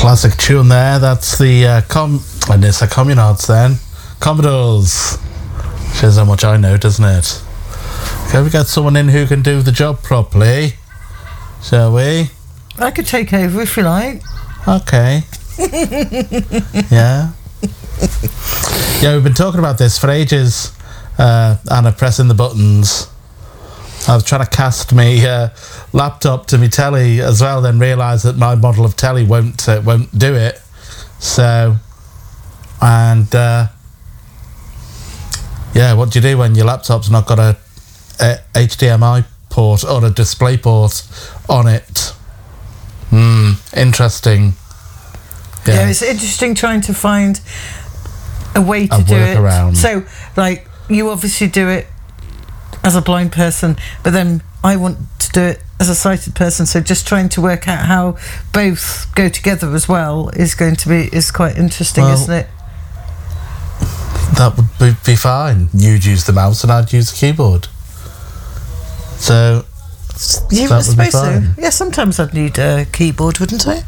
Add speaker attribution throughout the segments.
Speaker 1: Classic tune there. That's the Nissa Communards then. Commodores. Shows how much I know, doesn't it? Okay, we got someone in who can do the job properly. Shall we?
Speaker 2: I could take over if you like.
Speaker 1: Okay. Yeah. Yeah, we've been talking about this for ages. Anna pressing the buttons. I was trying to cast my laptop to my telly as well, then realised that my model of telly won't do it. So, and yeah, what do you do when your laptop's not got a HDMI port or a display port on it? Interesting.
Speaker 2: Yeah, it's interesting trying to find a way to do it.
Speaker 1: Workaround.
Speaker 2: So, like, you obviously do it as a blind person, but then I want to do it as a sighted person, so just trying to work out how both go together as well is quite interesting, isn't it?
Speaker 1: That would be fine. You'd use the mouse and I'd use the keyboard. So
Speaker 2: Yeah,
Speaker 1: that
Speaker 2: I
Speaker 1: would be
Speaker 2: suppose so.
Speaker 1: fine.
Speaker 2: Yeah, sometimes I'd need a keyboard, wouldn't I?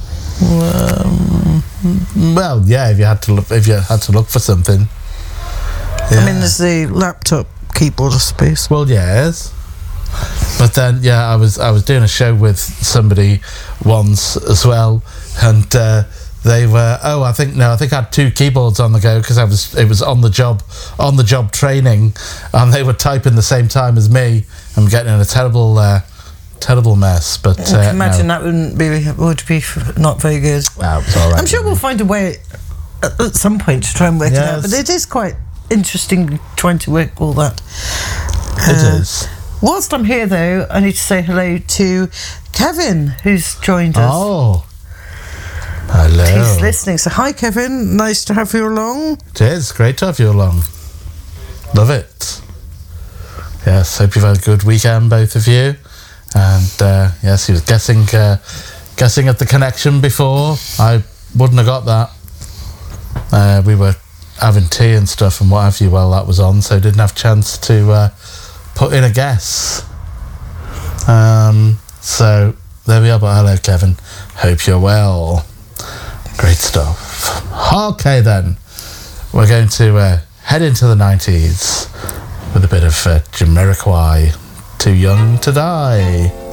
Speaker 1: Well, yeah, if you had to look for something. Yeah.
Speaker 2: I mean, there's the laptop keyboard, I suppose.
Speaker 1: Well, yes. But then, yeah, I was doing a show with somebody once as well, and they were. I think I had two keyboards on the go because it was on the job training, and they were typing the same time as me. I'm getting in a terrible mess. But
Speaker 2: I can imagine that would be not very good.
Speaker 1: Well, it's all right.
Speaker 2: I'm sure we'll find a way at some point to try and work it out. But it is quite interesting trying to work all that.
Speaker 1: It is.
Speaker 2: Whilst I'm here, though, I need to say hello to Kevin, who's joined us.
Speaker 1: Oh, hello.
Speaker 2: He's listening. So, hi, Kevin. Nice to have you along.
Speaker 1: It is great to have you along. Love it. Yes, hope you've had a good weekend, both of you. And yes, he was guessing at the connection before. I wouldn't have got that. We were having tea and stuff and what have you while that was on, so didn't have a chance to put in a guess. So there we are. But hello, Kevin. Hope you're well. Great stuff. Okay, then we're going to head into the 90s with a bit of Jamiroquai. Too Young to Die.